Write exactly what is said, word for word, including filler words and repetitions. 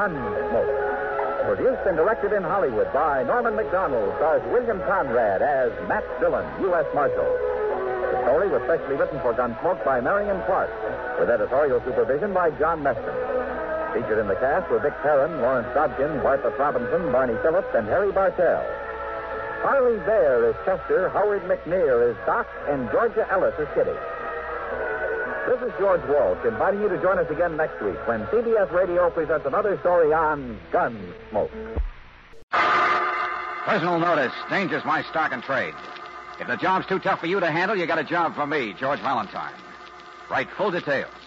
Gunsmoke. Produced and directed in Hollywood by Norman McDonald, stars William Conrad as Matt Dillon, U S Marshal. The story was specially written for Gunsmoke by Marion Clark, with editorial supervision by John Meston. Featured in the cast were Vic Perrin, Lawrence Dobkin, Bartlett Robinson, Barney Phillips, and Harry Bartell. Harley Bear is Chester, Howard McNear is Doc, and Georgia Ellis is Kitty. This is George Walsh inviting you to join us again next week when C B S Radio presents another story on Gunsmoke. Personal notice. Danger's my stock and trade. If the job's too tough for you to handle, you got a job for me, George Valentine. Write full details.